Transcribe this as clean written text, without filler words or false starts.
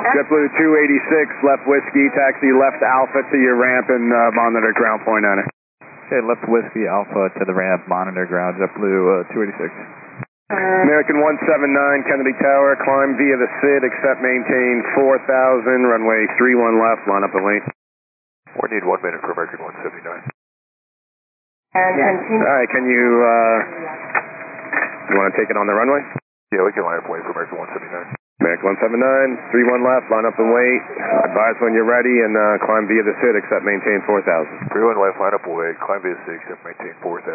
JetBlue 286, left Whiskey, taxi left Alpha to your ramp and monitor ground point on it. Okay, left Whiskey Alpha to the ramp, monitor ground, JetBlue 286. American 179, Kennedy Tower, climb via the SID, accept maintain 4000, runway 31 left, line up and wait. We need 1 minute for American 179. Alright, can you want to take it on the runway? Yeah, we can line up and wait for American 179. American 179, 31 left, line up and wait. Advise when you're ready and climb via the SID, accept maintain 4000. 31 left, line up and wait, climb via 6, accept maintain 4000.